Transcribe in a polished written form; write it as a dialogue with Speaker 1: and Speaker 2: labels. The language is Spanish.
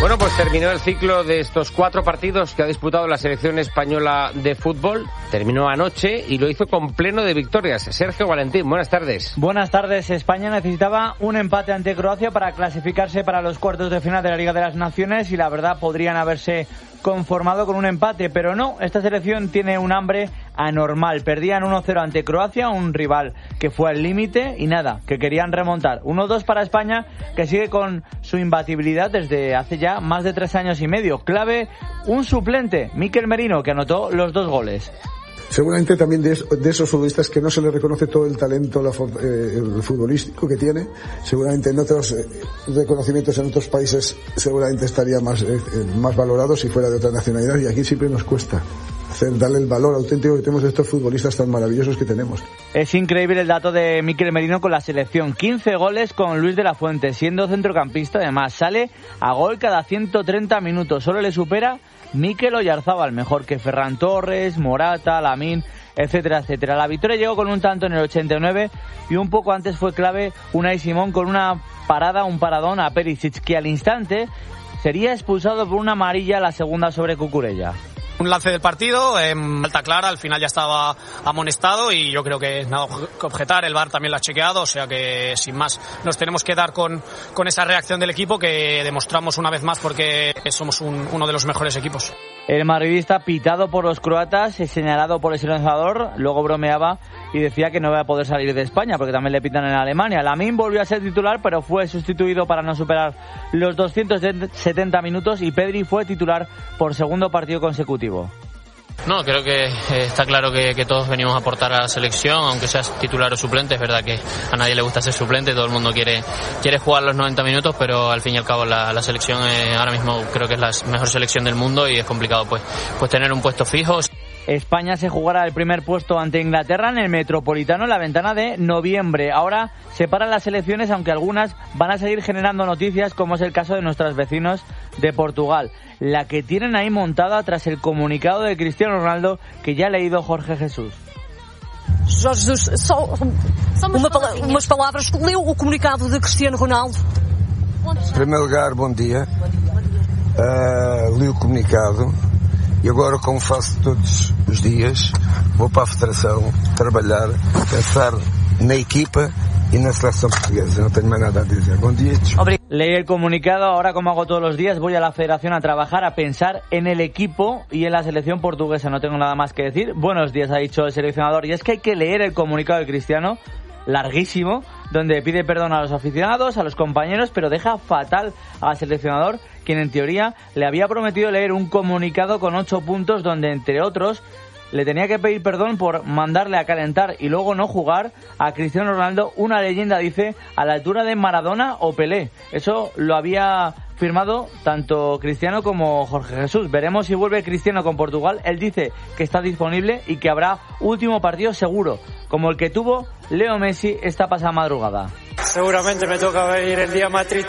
Speaker 1: Bueno, pues terminó el ciclo de estos 4 partidos que ha disputado la selección española de fútbol. Terminó anoche y lo hizo con pleno de victorias. Sergio Valentín, buenas tardes.
Speaker 2: Buenas tardes. España necesitaba un empate ante Croacia para clasificarse para los cuartos de final de la Liga de las Naciones y la verdad podrían haberse conformado con un empate, pero no, esta selección tiene un hambre anormal. Perdían 1-0 ante Croacia, un rival que fue al límite y nada, que querían remontar. 1-2 para España, que sigue con su imbatibilidad desde hace ya más de 3 años y medio. Clave, un suplente, Mikel Merino, que anotó los 2 goles.
Speaker 3: Seguramente también de esos futbolistas que no se les reconoce todo el talento el futbolístico que tiene. Seguramente en otros reconocimientos en otros países seguramente estaría más valorado si fuera de otra nacionalidad, y aquí siempre nos cuesta darle el valor auténtico que tenemos de estos futbolistas tan maravillosos que tenemos.
Speaker 2: Es increíble el dato de Mikel Merino con la selección. 15 goles con Luis de la Fuente, siendo centrocampista. Además, sale a gol cada 130 minutos. Solo le supera Mikel Oyarzabal, mejor que Ferran Torres, Morata, Lamine, etcétera, etcétera. La victoria llegó con un tanto en el 89 y un poco antes fue clave Unai Simón con un paradón a Perisic, que al instante sería expulsado por una amarilla, la segunda sobre Cucurella.
Speaker 4: Un lance del partido, falta clara, al final ya estaba amonestado y yo creo que nada que objetar, el VAR también lo ha chequeado, o sea que sin más nos tenemos que dar con esa reacción del equipo que demostramos una vez más porque somos uno de los mejores equipos.
Speaker 2: El madridista, pitado por los croatas, señalado por el seleccionador, luego bromeaba y decía que no iba a poder salir de España porque también le pitan en Alemania. Lamine volvió a ser titular, pero fue sustituido para no superar los 270 minutos y Pedri fue titular por segundo partido consecutivo.
Speaker 5: No, creo que está claro que todos venimos a aportar a la selección, aunque seas titular o suplente. Es verdad que a nadie le gusta ser suplente, todo el mundo quiere jugar los 90 minutos, pero al fin y al cabo la selección ahora mismo creo que es la mejor selección del mundo y es complicado pues tener un puesto fijo.
Speaker 2: España se jugará el primer puesto ante Inglaterra en el Metropolitano en la ventana de noviembre. Ahora se paran las elecciones, aunque algunas van a seguir generando noticias, como es el caso de nuestros vecinos de Portugal. La que tienen ahí montada tras el comunicado de Cristiano Ronaldo, que ya ha leído Jorge Jesús.
Speaker 6: Jorge Jesus, só umas palavras. Leu o comunicado de Cristiano Ronaldo?
Speaker 7: Em primeiro lugar, bom dia. Li o comunicado e agora, como faço todos os dias, vou para a Federação trabalhar, pensar na equipa y na selección portuguesa. No tengo más nada a decir. Buen día.
Speaker 2: Leí el comunicado, ahora como hago todos los días voy a la federación a trabajar, a pensar en el equipo y en la selección portuguesa. No tengo nada más que decir. Buenos días, ha dicho el seleccionador. Y es que hay que leer el comunicado de Cristiano, larguísimo, donde pide perdón a los aficionados, a los compañeros, pero deja fatal al seleccionador, quien en teoría le había prometido leer un comunicado con 8 puntos donde, entre otros, le tenía que pedir perdón por mandarle a calentar y luego no jugar a Cristiano Ronaldo, una leyenda, dice, a la altura de Maradona o Pelé. Eso lo había firmado tanto Cristiano como Jorge Jesús. Veremos si vuelve Cristiano con Portugal. Él dice que está disponible y que habrá último partido seguro, como el que tuvo Leo Messi esta pasada madrugada.
Speaker 8: Seguramente me toca venir el día más triste